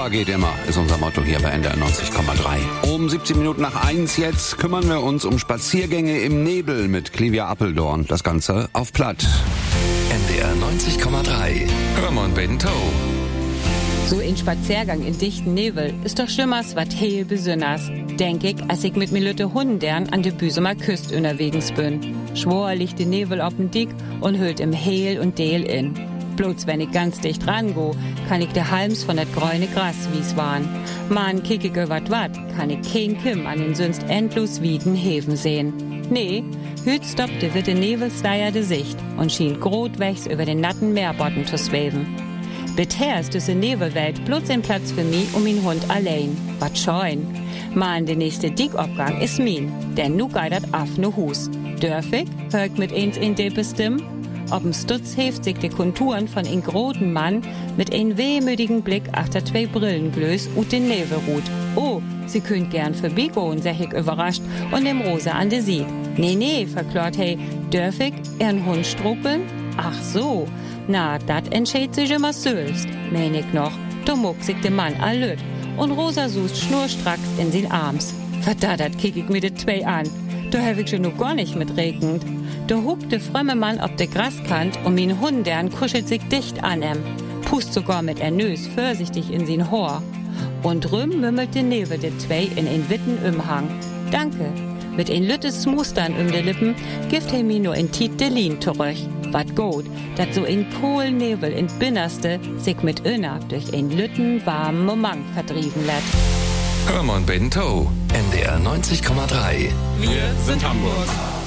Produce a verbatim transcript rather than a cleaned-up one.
Super geht immer, ist unser Motto hier bei N D R neunzig Komma drei. Um siebzehn Minuten nach eins jetzt kümmern wir uns um Spaziergänge im Nebel mit Clivia Appeldorn. Das Ganze auf Platt. N D R neunzig Komma drei. Hörmann Bento. So ein Spaziergang in dichten Nebel ist doch schlimmers wat heel besünners. Denk ich, als ich mit mir Lütte Hundern an de Büsumer Küst unterwegs bin. Schwor liegt de Nebel op'n Dick und hüllt im Heel und Deel in. Bloß wenn ich ganz dicht rango, kann ich de Halms von dat grüne Gras wie's waren. Man kick ich wat wat, kann ich kein Kim an den sonst endlos wieden Häfen sehen. Nee, hüt stoppt de witte Nebelsteier de Sicht und schien grotwächs über den natten Meerbotten zu schweben. Bisher ist diese Nebelwelt bloß ein Platz für mich und mein Hund allein. Wat scheun. Mal der nächste Dickabgang ist min, denn nu geidert af ne Hus. Dörfig, hör ich mit eins in de bestimmen? Ob'm Stutz heft sich die Konturen von ein groten Mann mit ein wehmütigen Blick achter zwei Brillenglös und den Nebelrut. Oh, sie könnt gern vorbeigehen, sag ich überrascht und dem Rosa an de Sieg. Nee, nee, verklort hey, dörfig, ihren Hund struppeln? Ach so. Na, dat entscheid sich immer selbst, mein ich noch. Da muck sich der Mann allöt und Rosa sucht schnurstracks in sin Arms. Verdattert kick ich mir de zwei an. Da hab ich schon noch gar nicht mit regend. Da huckt der frömme Mann ob de Graskant und min Hundern kuschelt sich dicht an em. Pust sogar mit ernös vorsichtig in sin Haar. Und rüm mümmelt de Nebel de zwei in ein witten Umhang. Danke. Mit ein lüttes Smustern um de Lippen gift he mi nur in Tiet de Lien zurück. Wat gut, dat so in Kohlnebel in Binnerste sich mit Öner durch ein lütten warmen Moment vertrieben lässt. Hörmann Bento, N D R neunzig Komma drei. Wir sind Hamburg.